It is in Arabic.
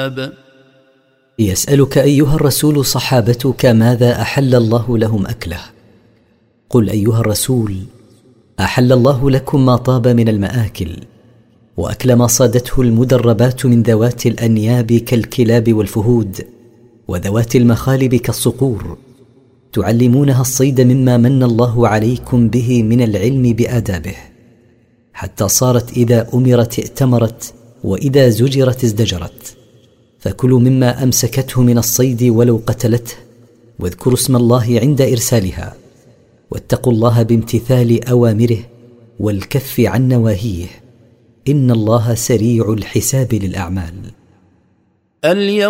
الحساب. يسألك أيها الرسول صحابتك ماذا أحل الله لهم أكله. قل أيها الرسول: أحل الله لكم ما طاب من المآكل، وأكل ما صادته المدربات من ذوات الأنياب كالكلاب والفهود، وذوات المخالب كالصقور، تعلمونها الصيد مما من الله عليكم به من العلم بآدابه، حتى صارت إذا أمرت ائتمرت، وإذا زجرت ازدجرت. فكلوا مما أمسكته من الصيد ولو قتلته، واذكروا اسم الله عند إرسالها، واتقوا الله بامتثال أوامره والكف عن نواهيه، إن الله سريع الحساب للأعمال.